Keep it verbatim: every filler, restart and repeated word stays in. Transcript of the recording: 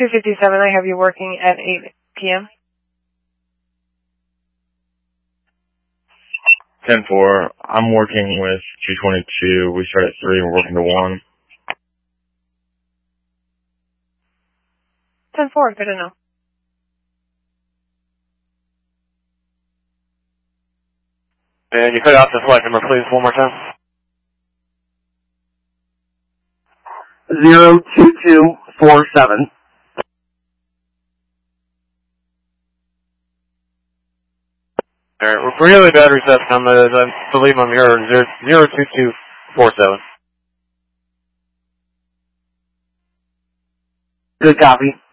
two fifty-seven, I have you working at eight p.m. ten four, I'm working with two twenty-two. We start at three, we're working to one. ten four, good to know. And you cut out the flight number, please, one more time. Zero two two four seven. Alright, we're really bad reception. I'm, uh, I believe I'm here. Zero two two four seven. Good copy.